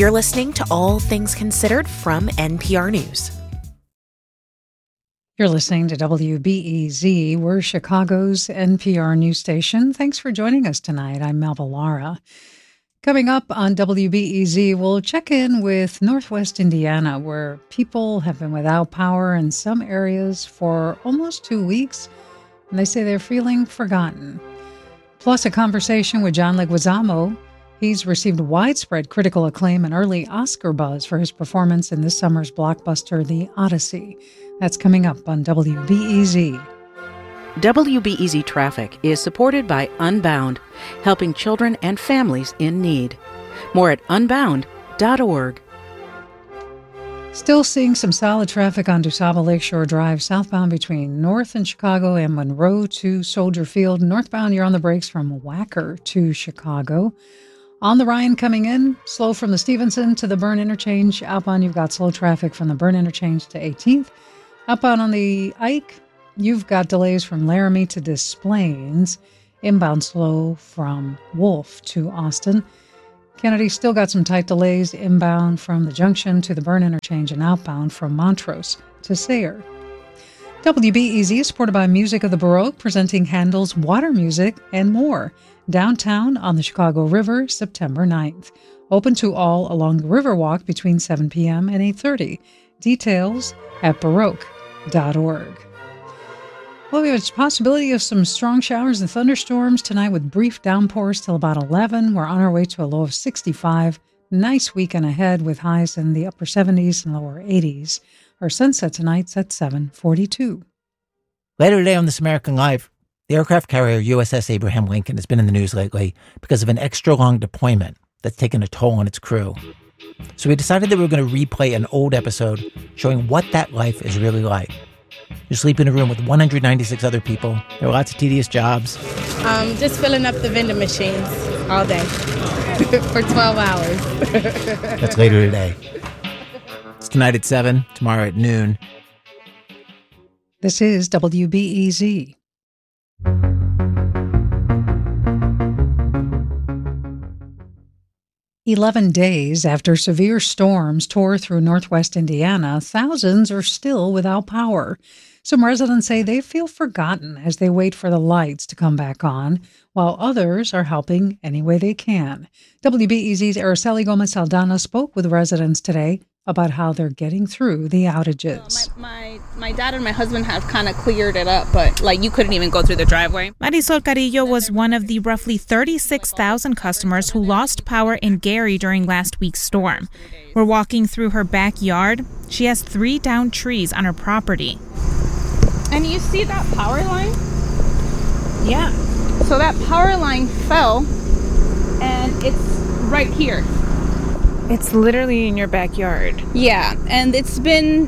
You're listening to All Things Considered from NPR News. You're listening to WBEZ. We're Chicago's NPR news station. Thanks for joining us tonight. I'm Melba Lara. Coming up on WBEZ, we'll check in with Northwest Indiana, where people have been without power in some areas for almost 2 weeks, and they say they're feeling forgotten. Plus, a conversation with John Leguizamo. He's received widespread critical acclaim and early Oscar buzz for his performance in this summer's blockbuster, The Odyssey. That's coming up on WBEZ. WBEZ Traffic is supported by Unbound, helping children and families in need. More at unbound.org. Still seeing some solid traffic on DuSable Lakeshore Drive, southbound between North and Chicago and Monroe to Soldier Field. Northbound, you're on the brakes from Wacker to Chicago. On the Ryan coming in, slow from the Stevenson to the Byrne Interchange. Outbound, you've got slow traffic from the Byrne Interchange to 18th. Outbound on the Ike, you've got delays from Laramie to Des Plaines. Inbound slow from Wolf to Austin. Kennedy still got some tight delays inbound from the Junction to the Byrne Interchange and outbound from Montrose to Sayre. WBEZ is supported by Music of the Baroque, presenting Handel's Water Music and more. Downtown on the Chicago River, September 9th. Open to all along the Riverwalk between 7 p.m. and 8:30. Details at baroque.org. Well, we have a possibility of some strong showers and thunderstorms tonight with brief downpours till about 11. We're on our way to a low of 65. Nice weekend ahead with highs in the upper 70s and lower 80s. Our sunset tonight's at 7:42. Later today on This American Life, the aircraft carrier USS Abraham Lincoln has been in the news lately because of an extra-long deployment that's taken a toll on its crew. So we decided that we were going to replay an old episode showing what that life is really like. You sleep in a room with 196 other people. There are lots of tedious jobs. Just filling up the vending machines all day for 12 hours. That's later today. It's tonight at 7, tomorrow at noon. This is WBEZ. "11 days after severe storms tore through northwest Indiana, thousands are still without power. Some residents say they feel forgotten as they wait for the lights to come back on, while others are helping any way they can. WBEZ's Araceli Gomez-Saldana spoke with residents today about how they're getting through the outages. My dad and my husband have kind of cleared it up, but you couldn't even go through the driveway. Marisol Carrillo was one of the roughly 36,000 customers who lost power in Gary during last week's storm. We're walking through her backyard. She has 3 downed trees on her property. And you see that power line? Yeah. So that power line fell, and it's right here. It's literally in your backyard. Yeah, and it's been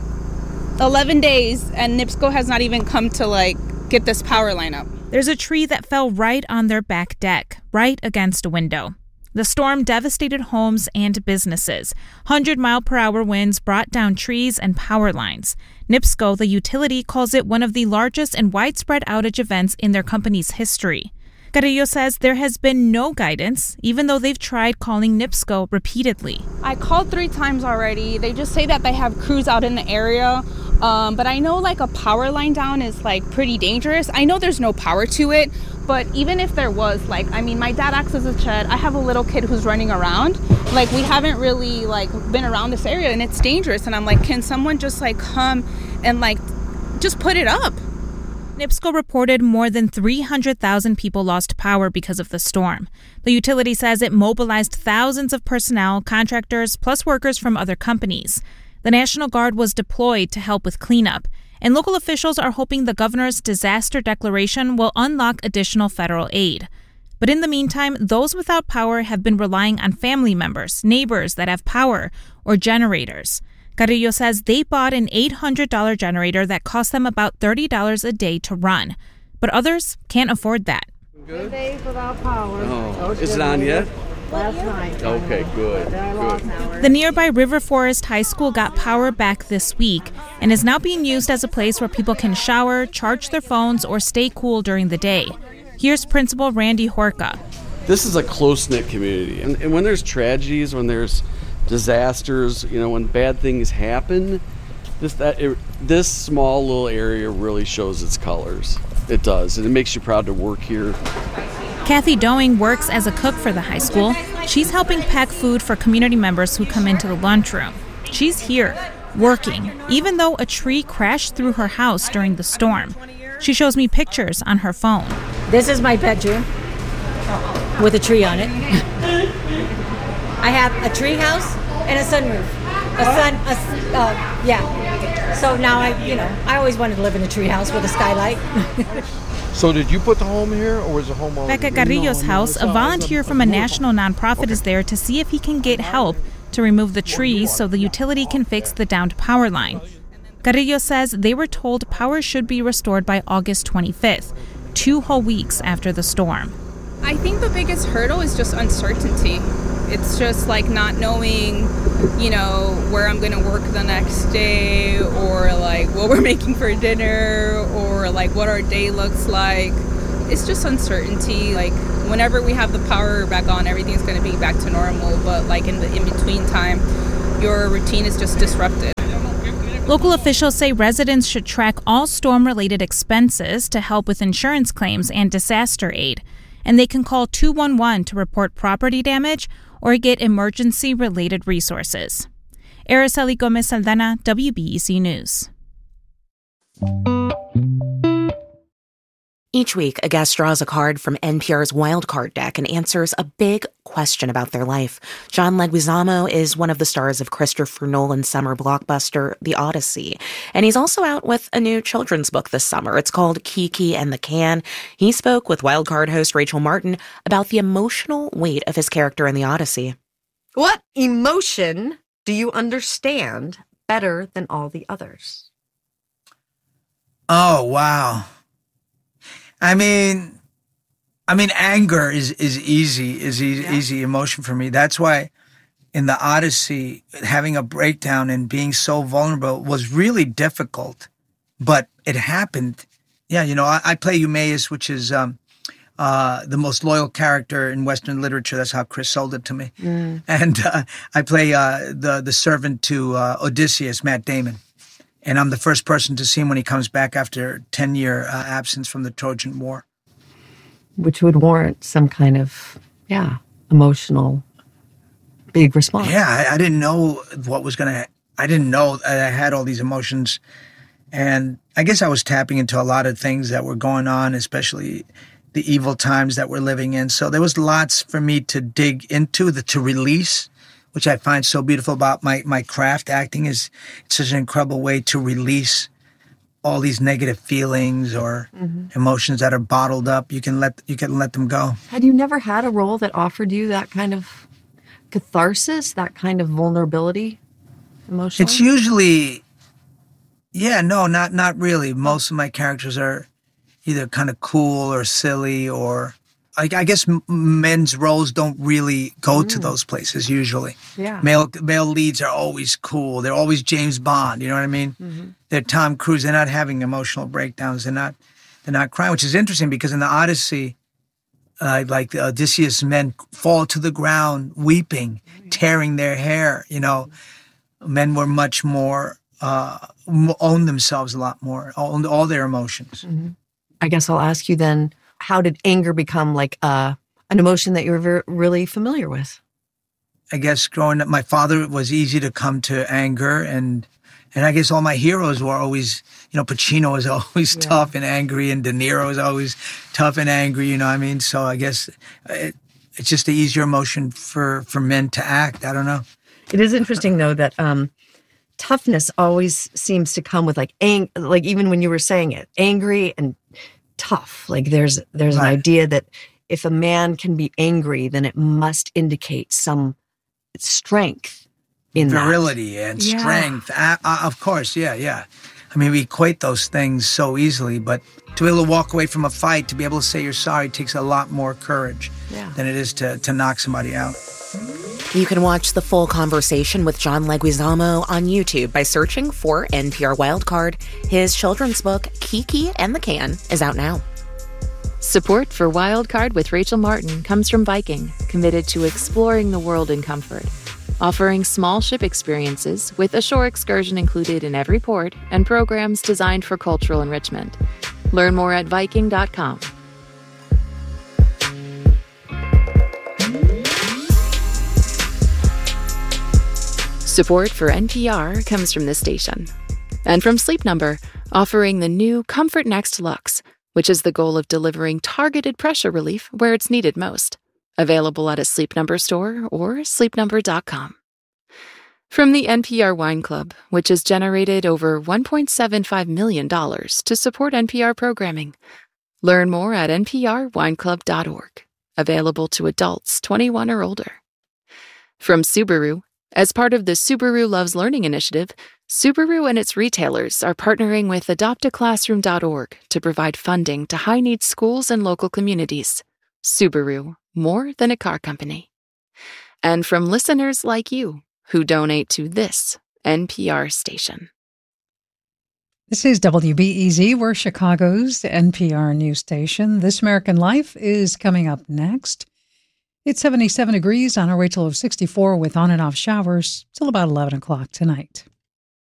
11 days, and NIPSCO has not even come to, get this power line up. There's a tree that fell right on their back deck, right against a window. The storm devastated homes and businesses. 100-mile-per-hour winds brought down trees and power lines. NIPSCO, the utility, calls it one of the largest and widespread outage events in their company's history. Carrillo says there has been no guidance, even though they've tried calling NIPSCO repeatedly. I called 3 times already. They just say that they have crews out in the area. But I know a power line down is pretty dangerous. I know there's no power to it, but even if there was, my dad acts as a shed. I have a little kid who's running around. We haven't really been around this area, and it's dangerous. And I'm can someone just come and just put it up? NIPSCO reported more than 300,000 people lost power because of the storm. The utility says it mobilized thousands of personnel, contractors, plus workers from other companies. The National Guard was deployed to help with cleanup, and local officials are hoping the governor's disaster declaration will unlock additional federal aid. But in the meantime, those without power have been relying on family members, neighbors that have power, or generators. Carrillo says they bought an $800 generator that cost them about $30 a day to run. But others can't afford that. Good. Days without power. Oh, is it on yet? Last night. Okay, good. The nearby River Forest High School got power back this week and is now being used as a place where people can shower, charge their phones, or stay cool during the day. Here's Principal Randy Horka. This is a close-knit community. And when there's tragedies, when there's disasters, when bad things happen, this small little area really shows its colors. It does, and it makes you proud to work here. Kathy Doing works as a cook for the high school. She's helping pack food for community members who come into the lunchroom. She's here, working, even though a tree crashed through her house during the storm. She shows me pictures on her phone. This is my bedroom with a tree on it. I have a tree house and a sunroof. So now I always wanted to live in a tree house with a skylight. So did you put the home here, or was the home already? Back at Carrillo's house, a volunteer from a national nonprofit is there to see if he can get help to remove the trees so the utility can fix the downed power line. Carrillo says they were told power should be restored by August 25th, 2 whole weeks after the storm. I think the biggest hurdle is just uncertainty. It's just like not knowing, where I'm going to work the next day, or like what we're making for dinner, or like what our day looks like. It's just uncertainty. Like whenever we have the power back on, everything's going to be back to normal. But like in the in-between time, your routine is just disrupted. Local officials say residents should track all storm-related expenses to help with insurance claims and disaster aid. And they can call 211 to report property damage or get emergency-related resources. Araceli Gomez Saldana, WBEZ News. Each week, a guest draws a card from NPR's Wildcard deck and answers a big question about their life. John Leguizamo is one of the stars of Christopher Nolan's summer blockbuster, The Odyssey. And he's also out with a new children's book this summer. It's called Kiki and the Can. He spoke with Wildcard host Rachel Martin about the emotional weight of his character in The Odyssey. What emotion do you understand better than all the others? Oh, wow. I mean, anger is easy emotion for me. That's why in the Odyssey, having a breakdown and being so vulnerable was really difficult, but it happened. Yeah, I play Eumaeus, which is the most loyal character in Western literature. That's how Chris sold it to me. And I play the servant to Odysseus, Matt Damon. And I'm the first person to see him when he comes back after 10-year absence from the Trojan War. Which would warrant some kind of, emotional big response. Yeah, I didn't know I didn't know I had all these emotions. And I guess I was tapping into a lot of things that were going on, especially the evil times that we're living in. So there was lots for me to dig into, to release, which I find so beautiful about my craft. Acting is such an incredible way to release all these negative feelings or emotions that are bottled up. You can let them go. Had you never had a role that offered you that kind of catharsis, that kind of vulnerability emotionally? It's usually, not really. Most of my characters are either kind of cool or silly, or I guess men's roles don't really go to those places usually. Yeah. Male leads are always cool. They're always James Bond. You know what I mean? They're Tom Cruise. They're not having emotional breakdowns. They're not crying, which is interesting because in the Odyssey, like the Odysseus men fall to the ground weeping, tearing their hair. Men were much more own themselves a lot more, owned all their emotions. I guess I'll ask you then, how did anger become like an emotion that you were really familiar with? I guess growing up, my father was easy to come to anger, and I guess all my heroes were always, Pacino was always tough and angry, and De Niro was always tough and angry, So I guess it's just an easier emotion for men to act. I don't know. It is interesting, though, that toughness always seems to come with like even when you were saying it, angry and tough. Like there's an idea that if a man can be angry, then it must indicate some strength in virility and strength. Of course, yeah. I mean, we equate those things so easily, but to be able to walk away from a fight, to be able to say you're sorry, takes a lot more courage than it is to knock somebody out. You can watch the full conversation with John Leguizamo on YouTube by searching for NPR Wildcard. His children's book, Kiki and the Can, is out now. Support for Wildcard with Rachel Martin comes from Viking, committed to exploring the world in comfort. offering small ship experiences with a shore excursion included in every port and programs designed for cultural enrichment. Learn more at Viking.com. Support for NPR comes from this station. And from Sleep Number, offering the new Comfort Next Luxe, which is the goal of delivering targeted pressure relief where it's needed most. Available at a Sleep Number store or sleepnumber.com. From the NPR Wine Club, which has generated over $1.75 million to support NPR programming. Learn more at nprwineclub.org. Available to adults 21 or older. From Subaru, as part of the Subaru Loves Learning initiative, Subaru and its retailers are partnering with adoptaclassroom.org to provide funding to high-needs schools and local communities. Subaru, more than a car company. And from listeners like you who donate to this NPR station. This is WBEZ. We're Chicago's NPR news station. This American Life is coming up next. It's 77 degrees on our way till 64 with on and off showers till about 11 o'clock tonight.